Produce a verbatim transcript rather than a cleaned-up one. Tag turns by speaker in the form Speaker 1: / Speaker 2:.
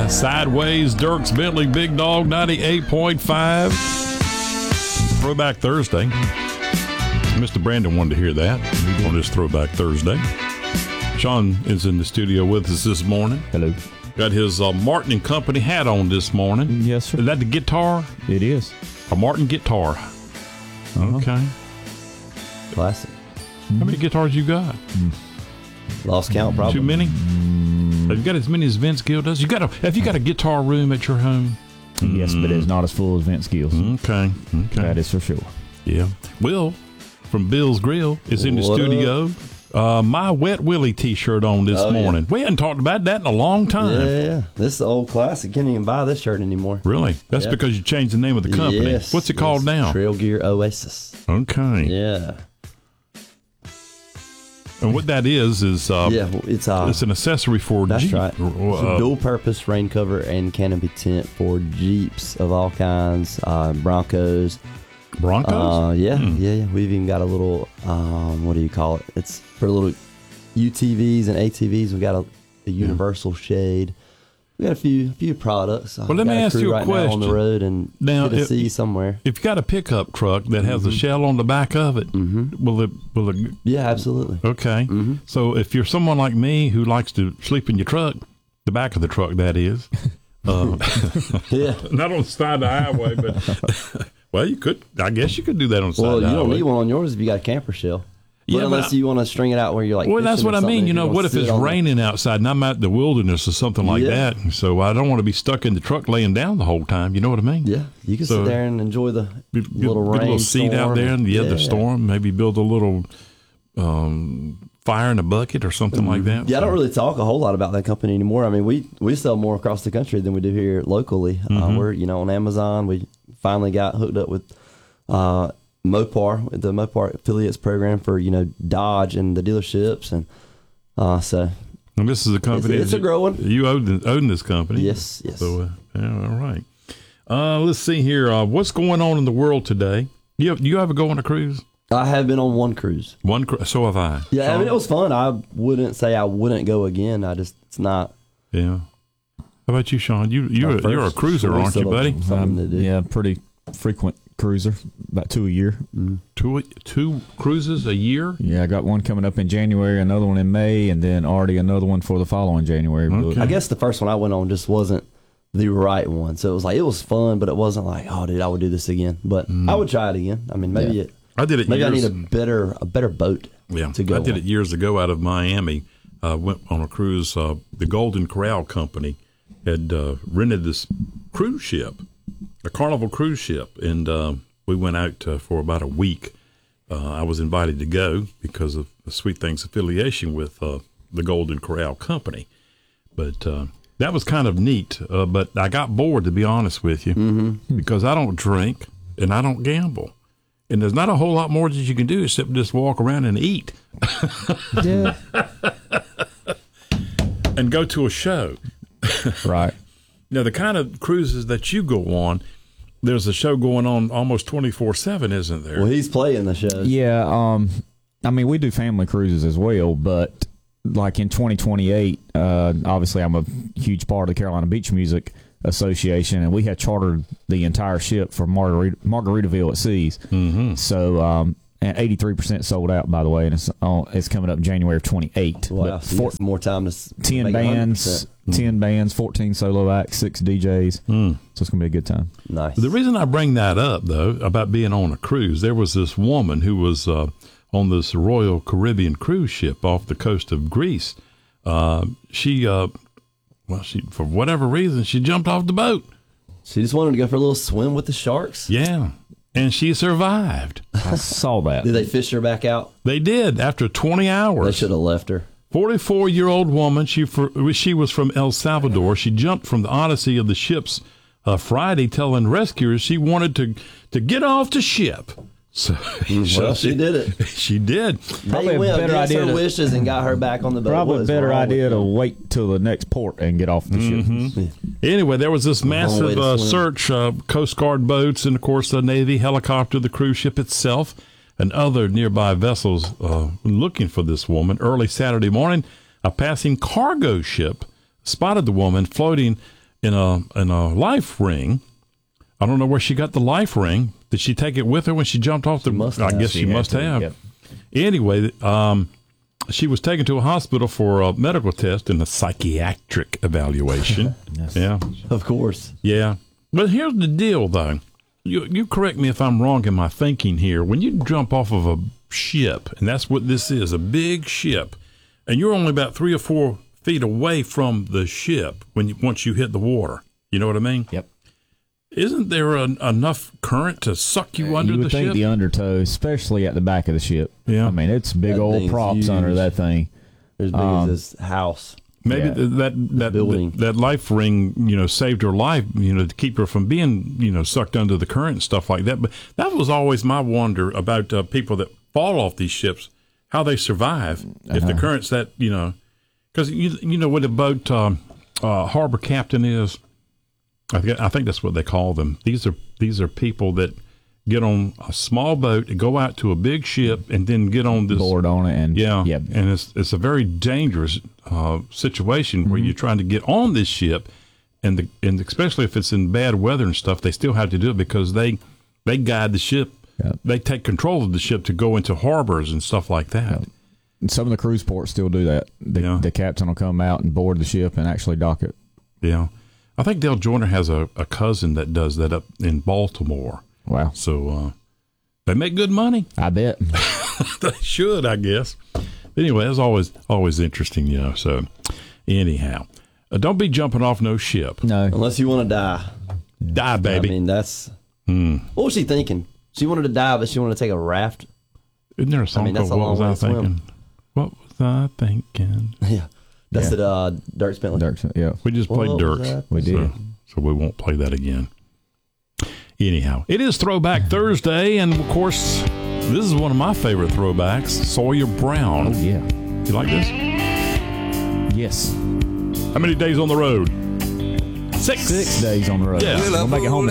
Speaker 1: by Sideways, Dirks Bentley, Big Dog ninety-eight point five. Throwback Thursday. Mister Brandon wanted to hear that on this Throwback Thursday. Sean is in the studio with us this morning.
Speaker 2: Hello.
Speaker 1: Got his uh, Martin and Company hat on this morning.
Speaker 2: Yes, sir.
Speaker 1: Is that the guitar?
Speaker 2: It is.
Speaker 1: A Martin guitar.
Speaker 2: Uh-huh.
Speaker 1: Okay.
Speaker 3: Classic.
Speaker 1: How many guitars you got?
Speaker 3: Lost count, probably.
Speaker 1: Too many? Have you got as many as Vince Gill does? You got a, have you got a guitar room at your home?
Speaker 2: Yes, but it's not as full as Vince Gill's.
Speaker 1: Okay. Okay.
Speaker 2: That is for sure.
Speaker 1: Yeah. Will from Bill's Grill is in the
Speaker 3: What
Speaker 1: studio. Uh, my Wet Willie t-shirt on this
Speaker 3: Oh,
Speaker 1: morning.
Speaker 3: yeah.
Speaker 1: We hadn't talked about that in a long time.
Speaker 3: Yeah, yeah, yeah. This is an old classic. Can't even buy this shirt anymore.
Speaker 1: Really? That's
Speaker 3: Yeah.
Speaker 1: because you changed the name of the company.
Speaker 3: Yes,
Speaker 1: What's it called
Speaker 3: yes.
Speaker 1: now?
Speaker 3: Trail Gear Oasis.
Speaker 1: Okay.
Speaker 3: Yeah.
Speaker 1: And what that is is uh,
Speaker 3: yeah, well, it's uh,
Speaker 1: it's an accessory for
Speaker 3: that's
Speaker 1: Jeep.
Speaker 3: right. It's a
Speaker 1: Uh,
Speaker 3: dual-purpose rain cover and canopy tent for Jeeps of all kinds, uh, Broncos.
Speaker 1: Broncos?
Speaker 3: Uh, yeah,
Speaker 1: Hmm.
Speaker 3: yeah, yeah. We've even got a little, um, what do you call it? It's for little U T Vs and A T Vs. We've got a, a universal shade. We got a few few products.
Speaker 1: Well, let me ask you a
Speaker 3: right now on the
Speaker 1: question.
Speaker 3: road and
Speaker 1: Now,
Speaker 3: get a
Speaker 1: if-
Speaker 3: C somewhere.
Speaker 1: If you got a pickup truck that has a shell on the back of it,
Speaker 3: Mm-hmm.
Speaker 1: will it will it
Speaker 3: Yeah, absolutely.
Speaker 1: okay?
Speaker 3: Mm-hmm.
Speaker 1: So if you're someone like me who likes to sleep in your truck, the back of the truck, that is, uh,
Speaker 3: Yeah.
Speaker 1: not on the side of the highway, but well, you could. I guess you could do that on the side
Speaker 3: Well,
Speaker 1: of
Speaker 3: you
Speaker 1: the
Speaker 3: don't
Speaker 1: highway.
Speaker 3: need one on yours if you got a camper shell. But
Speaker 1: Yeah, but
Speaker 3: unless
Speaker 1: I-
Speaker 3: you want to string it out where you're like.
Speaker 1: Well, that's
Speaker 3: fishing
Speaker 1: what
Speaker 3: or
Speaker 1: I mean.
Speaker 3: something,
Speaker 1: You know,
Speaker 3: you're
Speaker 1: what
Speaker 3: gonna
Speaker 1: if
Speaker 3: sit
Speaker 1: it's
Speaker 3: on the-
Speaker 1: raining outside and I'm out in the wilderness or something like
Speaker 3: Yeah.
Speaker 1: that? So I don't want to be stuck in the truck laying down the whole time. You know what I mean?
Speaker 3: Yeah, you can
Speaker 1: So,
Speaker 3: sit there and enjoy the
Speaker 1: Get, get-
Speaker 3: little
Speaker 1: get
Speaker 3: rain.
Speaker 1: a little seat out
Speaker 3: storm
Speaker 1: there and yeah, the
Speaker 3: yeah.
Speaker 1: storm. Maybe build a little um, fire in a bucket or something like that.
Speaker 3: Yeah, I
Speaker 1: So-
Speaker 3: don't really talk a whole lot about that company anymore. I mean, we we sell more across the country than we do here locally.
Speaker 1: Mm-hmm.
Speaker 3: Uh, we're you know on Amazon. We finally got hooked up with uh, Mopar, the Mopar affiliates program for you know Dodge and the dealerships, and uh, so
Speaker 1: And this is a company.
Speaker 3: It's- it's a
Speaker 1: that
Speaker 3: growing.
Speaker 1: You own, own this company.
Speaker 3: yes, yes.
Speaker 1: So, uh, yeah, all right. Uh, let's see here. Uh, what's going on in the world today? You you ever go on a cruise?
Speaker 3: I have been on one cruise.
Speaker 1: One. Cru- so have I.
Speaker 3: Yeah, I
Speaker 1: Sean?
Speaker 3: mean it was fun. I wouldn't say I wouldn't go again. I just it's not.
Speaker 1: Yeah. How about you, Sean? You you're
Speaker 3: my
Speaker 1: you're a
Speaker 3: first
Speaker 1: cruiser,
Speaker 3: choice
Speaker 1: aren't you,
Speaker 3: of a-
Speaker 1: buddy?
Speaker 3: Something to do.
Speaker 2: Yeah, pretty frequent cruiser, about two a year.
Speaker 1: Two two cruises a year.
Speaker 2: Yeah, I got one coming up in January, another one in May, and then already another one for the following January.
Speaker 1: Okay.
Speaker 3: I guess the first one I went on just wasn't the right one. So it was like it was fun, but it wasn't like, oh, dude, I would do this again. But I would try it again. I mean, maybe
Speaker 2: Yeah.
Speaker 3: it.
Speaker 1: I did it.
Speaker 3: Maybe
Speaker 1: years,
Speaker 3: I need a better a better boat.
Speaker 1: Yeah,
Speaker 3: to go
Speaker 1: I did
Speaker 3: on.
Speaker 1: it years ago out of Miami. Uh, went on a cruise. Uh, the Golden Corral Company had uh, rented this cruise ship, a Carnival cruise ship, and uh, we went out uh, for about a week. Uh, I was invited to go because of the Sweet Things affiliation with uh, the Golden Corral Company. But uh, that was kind of neat. Uh, but I got bored, to be honest with you,
Speaker 3: Mm-hmm.
Speaker 1: because I don't drink and I don't gamble. And there's not a whole lot more that you can do except just walk around and eat
Speaker 2: Yeah.
Speaker 1: and go to a show.
Speaker 2: Right.
Speaker 1: Now, the kind of cruises that you go on, there's a show going on almost twenty-four seven, isn't there?
Speaker 3: Well, he's playing the show.
Speaker 2: Yeah. Um. I mean, we do family cruises as well, but like in twenty twenty-eight, uh, obviously I'm a huge part of the Carolina Beach Music Association, and we had chartered the entire ship for Margarita, Margaritaville at Seas.
Speaker 1: Mm-hmm.
Speaker 2: So, um, and eighty-three percent sold out, by the way, and it's on, it's coming up January of twenty-eight.
Speaker 3: Wow,
Speaker 2: But
Speaker 3: so you
Speaker 2: four,
Speaker 3: get more time to s-
Speaker 2: ten
Speaker 3: make it
Speaker 2: bands,
Speaker 3: one hundred percent.
Speaker 2: ten bands, fourteen solo acts, six D Js.
Speaker 1: Mm.
Speaker 2: So it's gonna be a good time.
Speaker 3: Nice.
Speaker 1: The reason I bring that up, though, about being on a cruise, there was this woman who was uh, on this Royal Caribbean cruise ship off the coast of Greece. Uh, she, uh, well, she for whatever reason, she jumped off the boat.
Speaker 3: She just wanted to go for a little swim with the sharks.
Speaker 1: Yeah, and she survived.
Speaker 2: I saw that.
Speaker 3: Did they fish her back out?
Speaker 1: They did after twenty hours.
Speaker 3: They should have left her.
Speaker 1: forty-four-year-old woman. She for, she was from El Salvador. She jumped from the Odyssey of the ships uh, Friday, telling rescuers she wanted to to get off the ship. So,
Speaker 3: Well, she did it.
Speaker 1: She did.
Speaker 2: Probably
Speaker 3: they
Speaker 2: a
Speaker 3: went
Speaker 2: better
Speaker 3: against
Speaker 2: idea
Speaker 3: her
Speaker 2: to-
Speaker 3: wishes and got her back on the boat.
Speaker 2: Probably
Speaker 3: What
Speaker 2: a
Speaker 3: is
Speaker 2: better
Speaker 3: wrong with
Speaker 2: idea to
Speaker 3: them?
Speaker 2: wait till the next port and get off the ship.
Speaker 1: Anyway, there was this
Speaker 3: long way
Speaker 1: massive
Speaker 3: to
Speaker 1: uh,
Speaker 3: swim.
Speaker 1: search, uh, Coast Guard boats, and of course the Navy helicopter, the cruise ship itself, and other nearby vessels uh, looking for this woman. Early Saturday morning, a passing cargo ship spotted the woman floating in a in a life ring. I don't know where she got the life ring. Did she take it with her when she jumped off the?
Speaker 3: She must
Speaker 1: I
Speaker 3: have.
Speaker 1: guess she,
Speaker 2: She had
Speaker 1: must
Speaker 2: to,
Speaker 1: have.
Speaker 2: yep.
Speaker 1: Anyway, um, she was taken to a hospital for a medical test and a psychiatric evaluation.
Speaker 2: Yes.
Speaker 1: Yeah,
Speaker 3: Of course.
Speaker 1: yeah. But here's the deal, though. You you correct me if I'm wrong in my thinking here. When you jump off of a ship, and that's what this is, a big ship, and you're only about three or four feet away from the ship when you, once you hit the water. You know what I mean?
Speaker 2: Yep.
Speaker 1: Isn't there an, enough current to suck you under
Speaker 2: you would
Speaker 1: the
Speaker 2: think
Speaker 1: ship?
Speaker 2: the undertow, especially at the back of the ship.
Speaker 1: Yeah.
Speaker 2: I mean, it's big
Speaker 3: That
Speaker 2: old
Speaker 3: thing's
Speaker 2: props under
Speaker 3: huge.
Speaker 2: that thing.
Speaker 3: They're as big
Speaker 2: Um,
Speaker 3: as this house.
Speaker 1: Maybe
Speaker 2: Yeah.
Speaker 1: th- that that,
Speaker 3: building.
Speaker 1: that that life ring, you know, saved her life, you know, to keep her from being, you know, sucked under the current and stuff like that. But that was always my wonder about uh, people that fall off these ships, how they survive if the
Speaker 2: Uh-huh.
Speaker 1: current's that, you know, because you you know what a boat um, uh, harbor captain is. I think I think that's what they call them. These are these are people that get on a small boat and go out to a big ship and then get on this
Speaker 2: Board on it, and
Speaker 1: yeah,
Speaker 2: yeah,
Speaker 1: and it's it's a very dangerous uh, situation where
Speaker 2: Mm-hmm.
Speaker 1: you're trying to get on this ship, and the and especially if it's in bad weather and stuff, they still have to do it because they they guide the ship,
Speaker 2: Yep.
Speaker 1: they take control of the ship to go into harbors and stuff like that.
Speaker 2: Yep. And some of the cruise ports still do that. The,
Speaker 1: Yeah.
Speaker 2: the captain will come out and board the ship and actually dock it.
Speaker 1: Yeah, I think Dale Joyner has a, a cousin that does that up in Baltimore.
Speaker 2: Wow,
Speaker 1: So uh, they make good money.
Speaker 2: I bet.
Speaker 1: They should, I guess. Anyway, it's always always interesting, you know. So anyhow, uh, don't be jumping off no ship.
Speaker 2: No,
Speaker 3: Unless you want to die.
Speaker 1: Die, baby.
Speaker 3: I mean, that's.
Speaker 1: Hmm.
Speaker 3: What was she thinking? She wanted to die, but she wanted to take a raft.
Speaker 1: Isn't there a song
Speaker 3: I mean, that's
Speaker 1: called
Speaker 3: a
Speaker 1: What Was
Speaker 3: long
Speaker 1: I
Speaker 3: way to swim.
Speaker 1: Thinking? What was I thinking?
Speaker 3: Yeah. That's
Speaker 2: Yeah.
Speaker 3: it, uh, Dirk Bentley.
Speaker 2: Dirk, yeah,
Speaker 1: We just played
Speaker 3: What was
Speaker 1: Dirks.
Speaker 3: that?
Speaker 2: we did.
Speaker 1: So, so we won't play that again. Anyhow, it is Throwback Thursday, and of course, this is one of my favorite throwbacks, Sawyer Brown.
Speaker 2: Oh yeah,
Speaker 1: You like this?
Speaker 2: yes.
Speaker 1: How many days on the road? Six.
Speaker 2: Six days on the road.
Speaker 1: Yeah.
Speaker 2: We'll make it home.